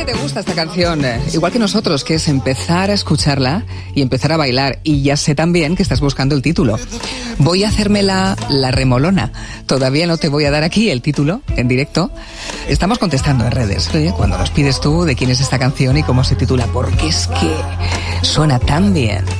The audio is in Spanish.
te gusta esta canción, igual que nosotros, que es empezar a escucharla y empezar a bailar. Y ya sé también que estás buscando el título. Voy a hacerme la remolona. Todavía no te voy a dar aquí el título en directo. Estamos contestando en redes, cuando nos pides tú de quién es esta canción y cómo se titula, porque es que suena tan bien.